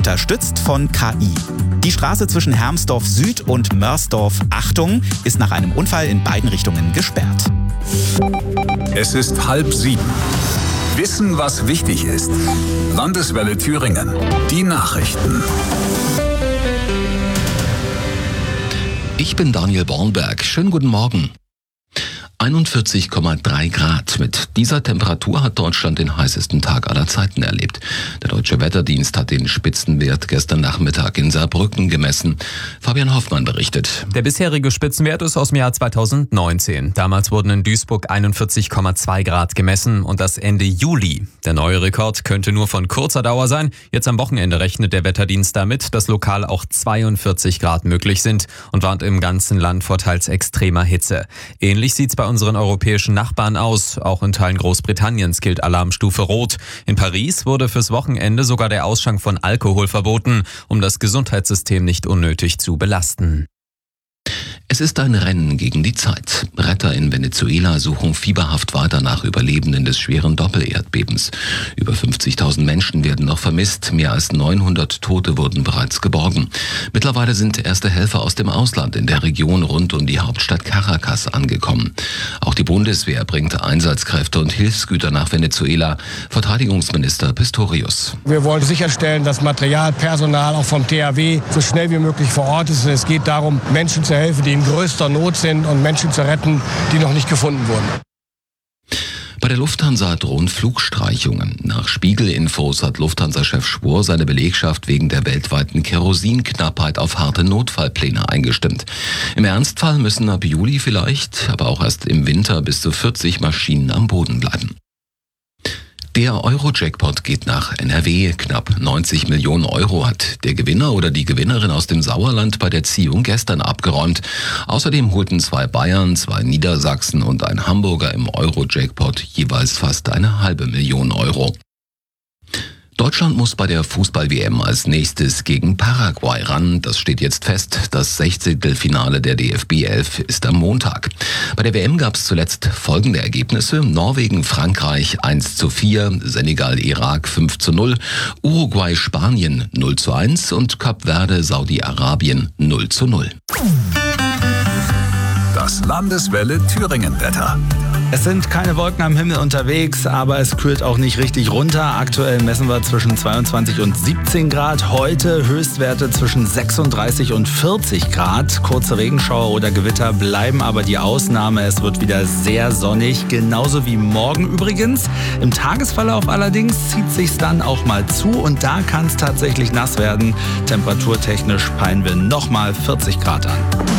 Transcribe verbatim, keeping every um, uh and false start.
unterstützt von K I. Die Straße zwischen Hermsdorf Süd und Mörsdorf, Achtung, ist nach einem Unfall in beiden Richtungen gesperrt. Es ist halb sieben. Wissen, was wichtig ist. Landeswelle Thüringen. Die Nachrichten. Ich bin Daniel Bornberg. Schönen guten Morgen. einundvierzig Komma drei Grad. Mit dieser Temperatur hat Deutschland den heißesten Tag aller Zeiten erlebt. Der Deutsche Wetterdienst hat den Spitzenwert gestern Nachmittag in Saarbrücken gemessen. Fabian Hoffmann berichtet. Der bisherige Spitzenwert ist aus dem Jahr zweitausendneunzehn. Damals wurden in Duisburg einundvierzig Komma zwei Grad gemessen und das Ende Juli. Der neue Rekord könnte nur von kurzer Dauer sein. Jetzt am Wochenende rechnet der Wetterdienst damit, dass lokal auch zweiundvierzig Grad möglich sind und warnt im ganzen Land vor teils extremer Hitze. Ähnlich sieht's bei unseren europäischen Nachbarn aus. Auch in Teilen Großbritanniens gilt Alarmstufe Rot. In Paris wurde fürs Wochenende sogar der Ausschank von Alkohol verboten, um das Gesundheitssystem nicht unnötig zu belasten. Es ist ein Rennen gegen die Zeit. Retter in Venezuela suchen fieberhaft weiter nach Überlebenden des schweren Doppelerdbebens. Über fünfzigtausend Menschen werden noch vermisst. Mehr als neunhundert Tote wurden bereits geborgen. Mittlerweile sind erste Helfer aus dem Ausland in der Region rund um die Hauptstadt Caracas angekommen. Auch die Bundeswehr bringt Einsatzkräfte und Hilfsgüter nach Venezuela. Verteidigungsminister Pistorius. Wir wollen sicherstellen, dass Material, Personal auch vom T H W so schnell wie möglich vor Ort ist. Es geht darum, Menschen zu helfen, die in größter Not sind und Menschen zu retten, die noch nicht gefunden wurden. Bei der Lufthansa drohen Flugstreichungen. Nach Spiegel-Infos hat Lufthansa-Chef Schwor seine Belegschaft wegen der weltweiten Kerosinknappheit auf harte Notfallpläne eingestimmt. Im Ernstfall müssen ab Juli vielleicht, aber auch erst im Winter bis zu vierzig Maschinen am Boden bleiben. Der Euro-Jackpot geht nach N R W. Knapp neunzig Millionen Euro hat der Gewinner oder die Gewinnerin aus dem Sauerland bei der Ziehung gestern abgeräumt. Außerdem holten zwei Bayern, zwei Niedersachsen und ein Hamburger im Euro-Jackpot jeweils fast eine halbe Million Euro. Deutschland muss bei der Fußball-W M als nächstes gegen Paraguay ran. Das steht jetzt fest. Das Sechzehntelfinale der D F B elf ist am Montag. Bei der W M gab es zuletzt folgende Ergebnisse. Norwegen, Frankreich eins zu vier, Senegal, Irak fünf zu null, Uruguay, Spanien null zu eins und Kap Verde, Saudi-Arabien null zu null. Das Landeswelle Thüringen-Wetter. Es sind keine Wolken am Himmel unterwegs, aber es kühlt auch nicht richtig runter. Aktuell messen wir zwischen zweiundzwanzig und siebzehn Grad. Heute Höchstwerte zwischen sechsunddreißig und vierzig Grad. Kurze Regenschauer oder Gewitter bleiben aber die Ausnahme. Es wird wieder sehr sonnig, genauso wie morgen übrigens. Im Tagesverlauf allerdings zieht sich's dann auch mal zu und da kann es tatsächlich nass werden. Temperaturtechnisch peilen wir nochmal vierzig Grad an.